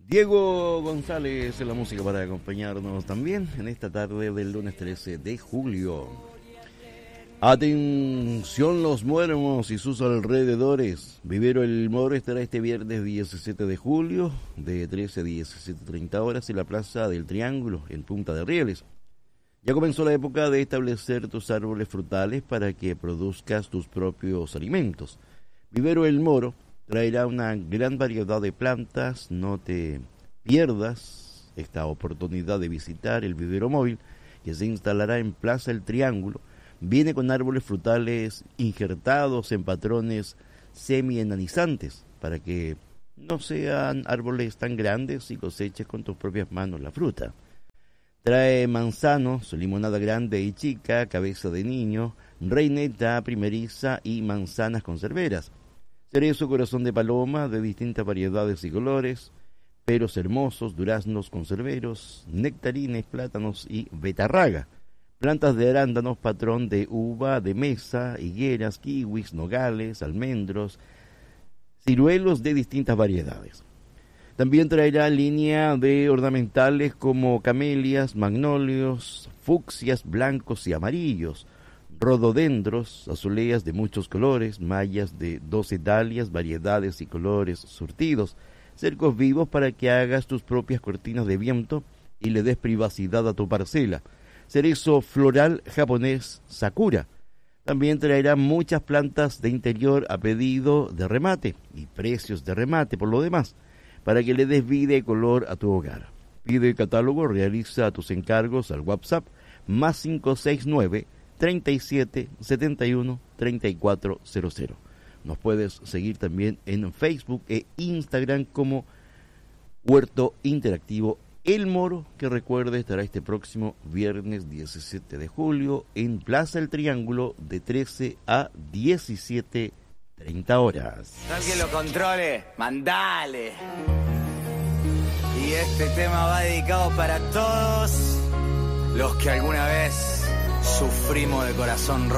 Diego González en la música para acompañarnos también en esta tarde del lunes 13 de julio. Atención los muermos y sus alrededores. Vivero El Moro estará este viernes 17 de julio de 13 a 17:30 horas en la Plaza del Triángulo en Punta de Rieles. Ya comenzó la época de establecer tus árboles frutales para que produzcas tus propios alimentos. Vivero El Moro traerá una gran variedad de plantas. No te pierdas esta oportunidad de visitar el vivero móvil que se instalará en Plaza El Triángulo. Viene con árboles frutales injertados en patrones semi-enanizantes para que no sean árboles tan grandes y coseches con tus propias manos la fruta. Trae manzanos, limonada grande y chica, cabeza de niño, reineta primeriza y manzanas conserveras. Cerezo, corazón de paloma de distintas variedades y colores, peros hermosos, duraznos conserveros, nectarines, plátanos y betarraga. Plantas de arándanos, patrón de uva, de mesa, higueras, kiwis, nogales, almendros, ciruelos de distintas variedades. También traerá línea de ornamentales como camelias, magnolios, fucsias blancos y amarillos, rododendros, azuleas de muchos colores, mallas de 12 dalias, variedades y colores surtidos, cercos vivos para que hagas tus propias cortinas de viento y le des privacidad a tu parcela. Cerezo floral japonés Sakura. También traerá muchas plantas de interior a pedido de remate y precios de remate por lo demás, para que le des vida y color a tu hogar. Pide el catálogo, realiza tus encargos al WhatsApp más 569 37 71 3400. Nos puedes seguir también en Facebook e Instagram como Huerto Interactivo El Moro, que recuerde estará este próximo viernes 17 de julio en Plaza El Triángulo de 13 a 17:30 horas. Alguien lo controle, mandale. Y este tema va dedicado para todos los que alguna vez sufrimos de corazón roto.